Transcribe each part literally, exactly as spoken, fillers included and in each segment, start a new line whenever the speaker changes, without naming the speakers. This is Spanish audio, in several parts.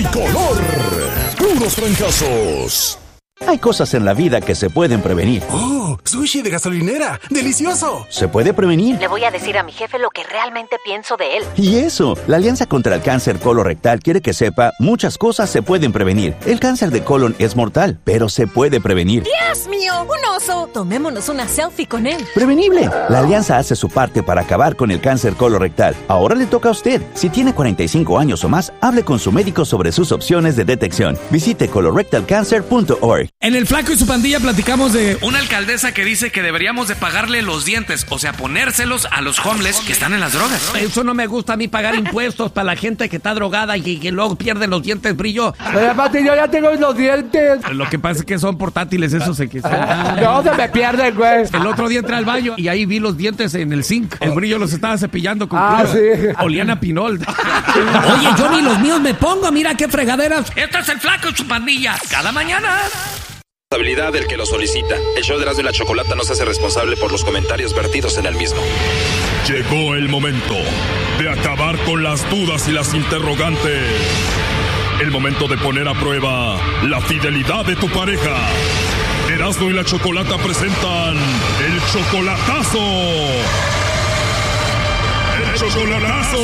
Color. Puros fracasos.
Hay cosas en la vida que se pueden prevenir.
¡Oh! ¡Sushi de gasolinera! ¡Delicioso!
¿Se puede prevenir?
Le voy a decir a mi jefe lo que realmente pienso de él.
Y eso, la Alianza contra el Cáncer Colorectal quiere que sepa, muchas cosas se pueden prevenir. El cáncer de colon es mortal, pero se puede prevenir.
¡Dios mío! ¡Un oso! Tomémonos una selfie con él.
¡Prevenible! La Alianza hace su parte para acabar con el cáncer colorectal. Ahora le toca a usted. Si tiene cuarenta y cinco años o más, hable con su médico sobre sus opciones de detección. Visite colorectal cancer punto org.
En El Flaco y su pandilla platicamos de una alcaldesa que dice que deberíamos de pagarle los dientes, o sea, ponérselos a los homeless que están en las drogas.
Eso no me gusta a mí, pagar impuestos para la gente que está drogada y que luego pierde los dientes brillo.
Pero aparte yo ya tengo los dientes.
Lo que pasa es que son portátiles, esos se que
No, se me pierden, güey.
El otro día entré al baño y ahí vi los dientes en el zinc. El brillo los estaba cepillando con
Ah,
cloro.
sí.
Olían a pinol.
Oye, yo ni los míos me pongo, mira qué fregaderas.
Esto es El Flaco y su pandilla, cada mañana.
Responsabilidad del que lo solicita. El show de Erasmo y la Chocolata no se hace responsable por los comentarios vertidos en el mismo.
Llegó el momento de acabar con las dudas y las interrogantes. El momento de poner a prueba la fidelidad de tu pareja. Erasmo y la Chocolata presentan el chocolatazo. ¡El chocolatazo!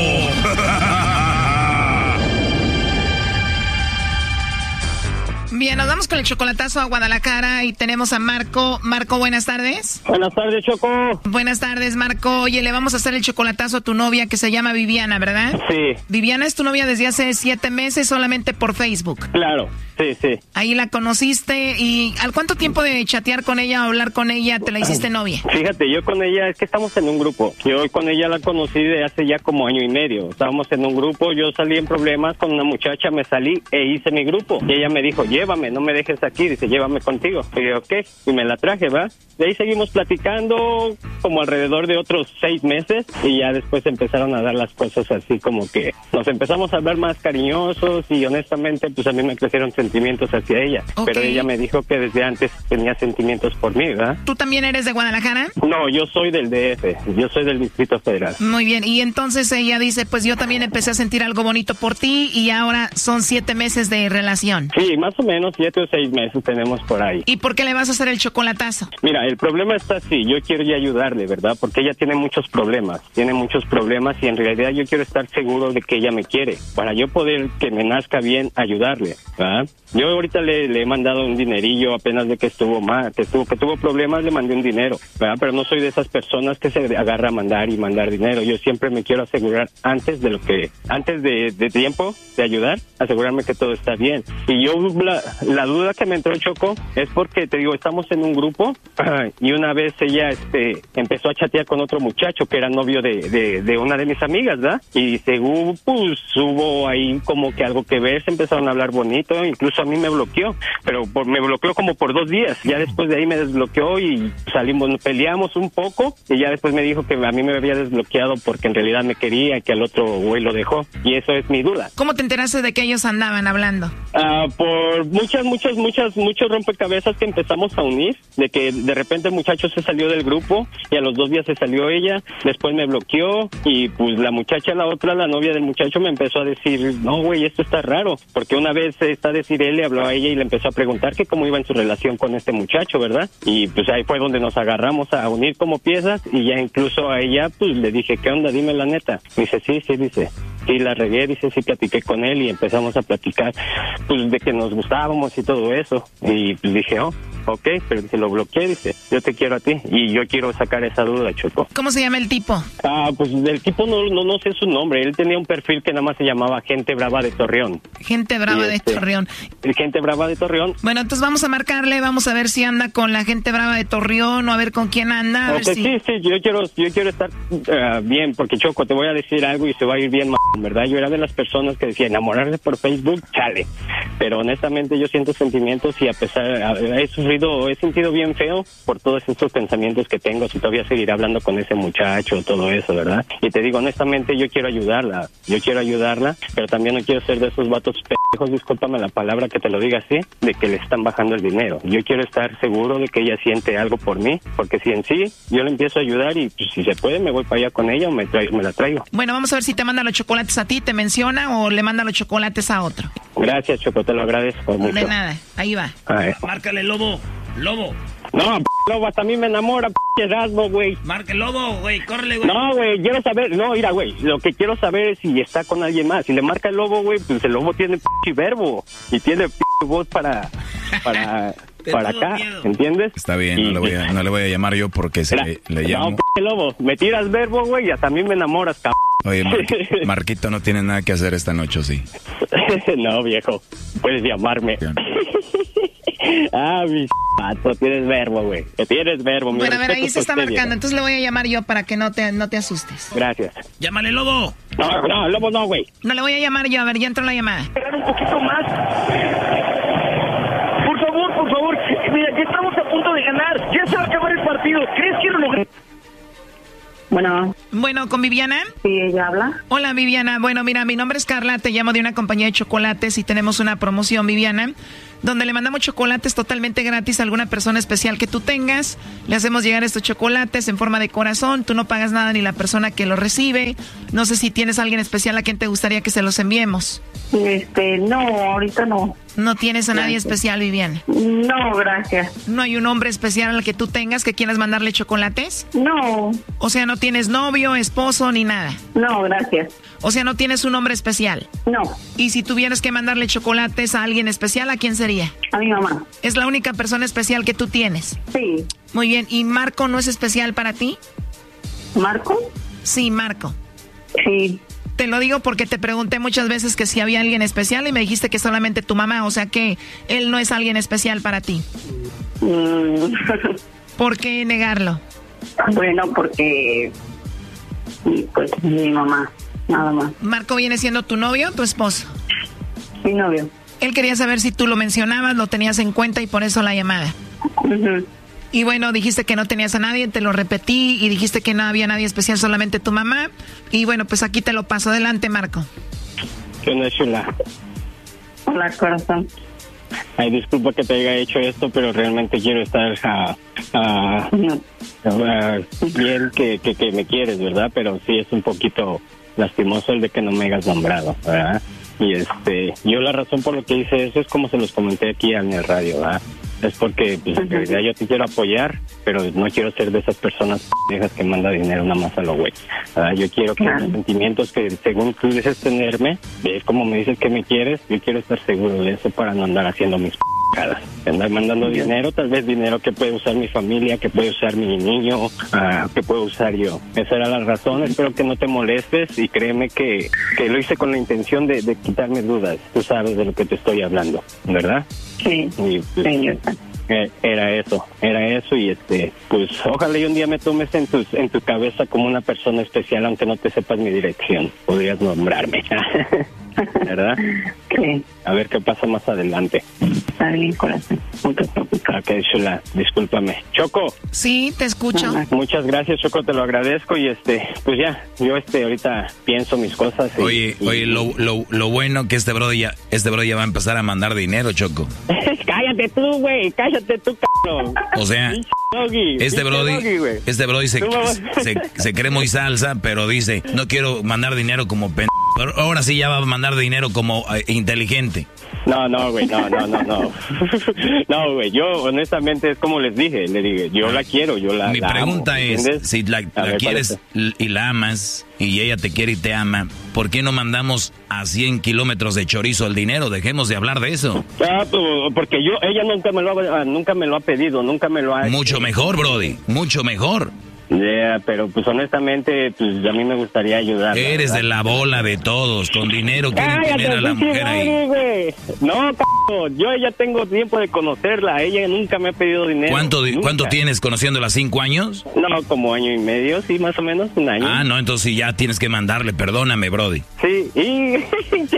Bien, nos vamos con el chocolatazo a Guadalajara y tenemos a Marco. Marco, buenas tardes.
Buenas tardes, Choco.
Buenas tardes, Marco. Oye, le vamos a hacer el chocolatazo a tu novia que se llama Viviana, ¿verdad?
Sí.
Viviana es tu novia desde hace siete meses solamente por Facebook.
Claro, sí, sí.
Ahí la conociste y ¿al cuánto tiempo de chatear con ella o hablar con ella te la hiciste novia?
Fíjate, yo con ella, es que estamos en un grupo. Yo con ella la conocí de hace ya como año y medio. Estábamos en un grupo, yo salí en problemas con una muchacha, me salí e hice mi grupo. Y ella me dijo, llévame, no me dejes aquí, dice, llévame contigo. Y yo, ok, y me la traje, ¿va? De ahí seguimos platicando como alrededor de otros seis meses y ya después empezaron a dar las cosas así como que nos empezamos a hablar más cariñosos y honestamente pues a mí me crecieron sentimientos hacia ella. Okay. Pero ella me dijo que desde antes tenía sentimientos por mí, ¿verdad?
¿Tú también eres de Guadalajara?
No, yo soy del D F, yo soy del Distrito Federal.
Muy bien, y entonces ella dice, pues yo también empecé a sentir algo bonito por ti y ahora son siete meses de relación.
Sí, más o menos siete o seis meses tenemos por ahí.
¿Y por qué le vas a hacer el chocolatazo?
Mira, el problema está así, yo quiero ya ayudarle, ¿verdad? Porque ella tiene muchos problemas, tiene muchos problemas y en realidad yo quiero estar seguro de que ella me quiere, para yo poder que me nazca bien ayudarle, ¿verdad? Yo ahorita le, le he mandado un dinerillo apenas de que estuvo mal, que tuvo, que tuvo problemas, le mandé un dinero, ¿verdad? Pero no soy de esas personas que se agarra a mandar y mandar dinero, yo siempre me quiero asegurar antes de lo que, antes de, de tiempo de ayudar, asegurarme que todo está bien. Y yo, la, la duda que me entró, Choco, es porque, te digo, estamos en un grupo y una vez ella este, empezó a chatear con otro muchacho que era novio de, de, de una de mis amigas, ¿verdad? Y según, pues, hubo ahí como que algo que ver, se empezaron a hablar bonito, incluso a mí me bloqueó, pero por, me bloqueó como por dos días, ya después de ahí me desbloqueó y salimos, peleamos un poco y ya después me dijo que a mí me había desbloqueado porque en realidad me quería, que al otro güey lo dejó, y eso es mi duda.
¿Cómo te enteraste de que ellos andaban hablando?
Uh, por muchas, muchas, muchas, muchos rompecabezas que empezamos a unir, de que de repente el muchacho se salió del grupo y a los dos días se salió ella, después me bloqueó y pues la muchacha, la otra, la novia del muchacho me empezó a decir, no güey, esto está raro, porque una vez está decir él le habló a ella y le empezó a preguntar que cómo iba en su relación con este muchacho, ¿verdad? Y pues ahí fue donde nos agarramos a unir como piezas y ya incluso a ella pues le dije, ¿qué onda? Dime la neta. Me dice, sí, sí, dice, sí, la regué, dice, sí, platiqué con él y empezamos a platicar pues de que nos gustábamos y todo eso y pues dije, oh, ok, pero se lo bloqueé, dice, yo te quiero a ti y yo quiero sacar esa duda, Choco.
¿Cómo se llama el tipo?
Ah, pues el tipo no, no, no sé su nombre, él tenía un perfil que nada más se llamaba Gente Brava de Torreón.
Gente Brava
este,
de Torreón.
Gente Brava de Torreón.
Bueno, entonces vamos a marcarle, vamos a ver si anda con la Gente Brava de Torreón o a ver con quién anda. A
okay,
ver si...
Sí, sí, yo quiero, yo quiero estar uh, bien, porque Choco, te voy a decir algo y se va a ir bien, ¿verdad? Yo era de las personas que decía enamorarse por Facebook, chale. pero honestamente yo siento sentimientos y a pesar, he sufrido, he sentido bien feo por todos estos pensamientos que tengo, si todavía seguiré hablando con ese muchacho, todo eso, ¿verdad? Y te digo, honestamente yo quiero ayudarla, yo quiero ayudarla, pero también no quiero ser de esos vatos pendejos, discúlpame la palabra que te lo diga así, de que le están bajando el dinero. Yo quiero estar seguro de que ella siente algo por mí, porque si en sí yo le empiezo a ayudar y pues, si se puede me voy para allá con ella o me, traigo, me la traigo.
Bueno, vamos a ver si te manda los chocolates a ti, te menciona o le manda los chocolates a otro.
Gracias, Choco, te lo agradezco mucho.
De nada, ahí va.
Márcale, Lobo, Lobo.
No, p Lobo, hasta a mí me enamora, p Erasmo, güey.
Marca el Lobo, güey, córrele, güey.
No, güey, quiero saber, no, mira, güey, lo que quiero saber es si está con alguien más. Si le marca el Lobo, güey, pues el Lobo tiene p verbo y tiene p voz para, para, para acá, ¿entiendes?
Está bien, no,
y,
le voy a, no le voy a llamar yo porque se le, le llamo.
No, p Lobo, me tiras verbo, güey, y hasta a mí me enamoras, cabrón.
Oye, Mar Marquito no tiene nada que hacer esta noche, ¿sí?
No, viejo, puedes llamarme. Ah, mi pato, tienes verbo, güey. Tienes verbo. Mi
bueno, a ver, ahí se está
usted,
marcando.
viejo.
Entonces le voy a llamar yo para que no te, no te asustes.
Gracias.
Llámale, Lobo.
No, no, Lobo no, güey.
No le voy a llamar yo. A ver, ya entró la llamada.
Esperar un poquito más. Por favor, por favor. Mira, ya estamos a punto de ganar. Ya se va a acabar el partido. ¿Crees que lo logré?
Bueno. Bueno, ¿con Viviana?
Sí, ella habla.
Hola, Viviana. Bueno, mira, mi nombre es Carla, te llamo de una compañía de chocolates y tenemos una promoción, Viviana, donde le mandamos chocolates totalmente gratis a alguna persona especial que tú tengas. Le hacemos llegar estos chocolates en forma de corazón, tú no pagas nada ni la persona que los recibe. No sé si tienes a alguien especial a quien te gustaría que se los enviemos.
Este, no, ahorita no.
¿No tienes a nadie
Gracias.
especial, Viviana?
No, gracias.
¿No hay un hombre especial al que tú tengas que quieras mandarle chocolates?
No.
O sea, ¿no tienes novio, esposo ni nada?
No, gracias.
O sea, ¿no tienes un hombre especial?
No.
¿Y si tuvieras que mandarle chocolates a alguien especial, a quién sería?
A mi mamá.
¿Es la única persona especial que tú tienes?
Sí.
Muy bien. ¿Y Marco no es especial para ti?
¿Marco?
Sí, Marco.
Sí.
Te lo digo porque te pregunté muchas veces que si había alguien especial y me dijiste que solamente tu mamá, o sea que él no es alguien especial para ti.
Mm.
¿Por qué negarlo?
Bueno, porque pues mi mamá, nada más.
¿Marco viene siendo tu novio o tu esposo?
Mi novio.
Él quería saber si tú lo mencionabas, lo tenías en cuenta y por eso la llamada.
Uh-huh.
Y bueno, dijiste que no tenías a nadie, te lo repetí y dijiste que no había nadie especial, solamente tu mamá. Y bueno, pues aquí te lo paso. Adelante, Marco.
¿Qué onda, chula?
Hola, corazón.
Ay, disculpa que te haya hecho esto, pero realmente quiero estar uh, uh,
no.
uh, bien que, que, que me quieres, ¿verdad? Pero sí es un poquito lastimoso el de que no me hayas nombrado, ¿verdad? Y este, yo la razón por la que hice eso es como se los comenté aquí en el radio, ¿verdad? Es porque pues, en realidad yo te quiero apoyar, pero no quiero ser de esas personas pendejas que manda dinero nada más a lo güey. ¿verdad? Yo quiero que
Claro.
los sentimientos que según tú dices tenerme, es como me dices que me quieres, yo quiero estar seguro de eso para no andar haciendo mis p***adas. Andar mandando
Bien.
dinero, tal vez dinero que puede usar mi familia, que puede usar mi niño, uh, que puedo usar yo. Esa era la razón, espero que no te molestes y créeme que, que lo hice con la intención de, de quitarme dudas. Tú sabes de lo que te estoy hablando, ¿verdad?
Sí,
Y, pues,
señorita.
eh, era eso, era eso y este, pues ojalá y un día me tomes en tus, en tu cabeza como una persona especial, aunque no te sepas mi dirección. Podrías nombrarme, ¿verdad?
Sí.
A ver qué pasa más adelante.
Está bien, corazón. No te preocupes.
Ok, chula, discúlpame. Choco.
Sí, te escucho.
Ajá.
Muchas gracias, Choco, te lo agradezco y este, pues ya, yo este ahorita pienso mis cosas. Y,
Oye,
y,
oye, lo, lo, lo bueno que este bro ya, este bro ya va a empezar a mandar dinero, Choco.
Cállate tú, güey, cállate tú, cabrón.
O sea,
Doggy,
este brody,
doggy, güey.
este brody se,
Tú me vas-
se, se cree muy salsa, pero dice, no quiero mandar dinero como pen... Pero ahora sí ya va a mandar dinero como eh, inteligente.
No, no, güey, no, no, no, no. No, güey, yo honestamente es como les dije, le dije, yo la quiero, yo la
Mi
la
pregunta
amo,
es,
¿entiendes?
si la,
A
la
ver, ¿cuál
quieres
es?
l- y la amas y ella te quiere y te ama, ¿por qué no mandamos a cien kilómetros de chorizo el dinero? Dejemos de hablar de eso.
Ah, pues, porque yo, ella nunca me lo ha, nunca me lo ha pedido, nunca me lo ha...
Mucho mejor, Brody, mucho mejor.
Yeah, pero pues honestamente, pues a mí me gustaría ayudar.
Eres de la bola de todos, con dinero quieren tener a la mujer ahí.
Güey. No, c***, yo ya tengo tiempo de conocerla, ella nunca me ha pedido dinero.
¿Cuánto, di-
nunca.
¿Cuánto tienes conociéndola? ¿Cinco años?
No, como año y medio, sí, más o menos, un año.
Ah, no, entonces sí, ya tienes que mandarle, perdóname, Brody.
Sí, y... che, mi-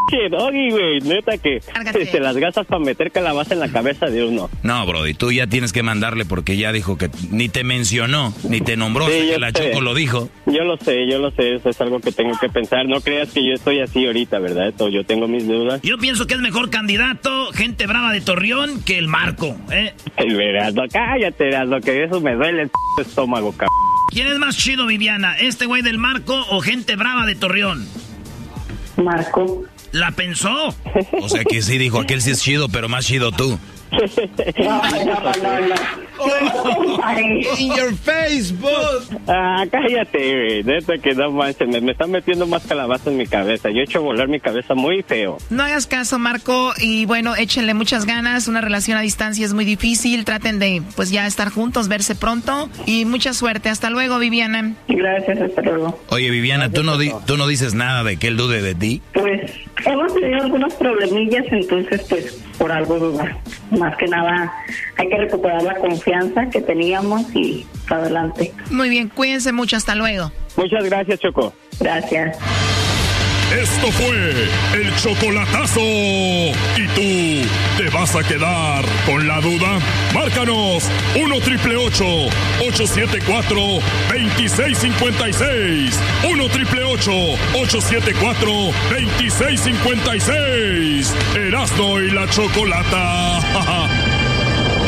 Che, Doggy, güey, neta que te las gastas para meter calabaza en la cabeza de uno.
No, Brody, tú ya tienes que mandarle porque ya dijo que ni te mencionó, ni te nombró,
Sí,
hasta
yo
que la
sé.
Choco lo dijo.
Yo lo sé, yo lo sé, eso es algo que tengo que pensar. No creas que yo estoy así ahorita, ¿verdad? Esto, yo tengo mis dudas.
Yo pienso que es mejor candidato, gente brava de Torreón, que el Marco, ¿eh?
El verano, cállate, lo que eso me duele el estómago, cabrón.
¿Quién es más chido, Viviana? ¿Este güey del Marco o gente brava de Torreón?
Marco.
¿La pensó?
O sea que sí dijo, aquel sí es chido, pero más chido tú.
No, no, no, no.
In your Facebook.
Ah, cállate, güey. Neta que no manches, me, me están metiendo más calabaza en mi cabeza. Yo he hecho volar mi cabeza muy feo.
No hagas caso, Marco, y bueno, échenle muchas ganas. Una relación a distancia es muy difícil. Traten de, pues, ya estar juntos, verse pronto. Y mucha suerte. Hasta luego, Viviana.
Gracias, hasta luego.
Oye, Viviana, ¿tú no, di- ¿tú no dices nada de que él dude de ti?
Pues hemos tenido algunos problemillas, entonces pues por algo duda. Más que nada hay que recuperar la confianza que teníamos y para adelante.
Muy bien, cuídense mucho. Hasta luego.
Muchas gracias, Choco.
Gracias.
Esto fue el chocolatazo. ¿Y tú te vas a quedar con la duda? Márcanos uno triple ocho, ocho siete cuatro, dos seis cinco seis. uno triple ocho, ocho siete cuatro, dos seis cinco seis. Erasmo y la Chocolata.